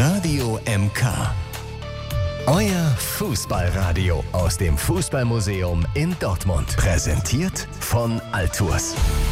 Radio MK. Euer Fußballradio aus dem Fußballmuseum in Dortmund. Präsentiert von Altours.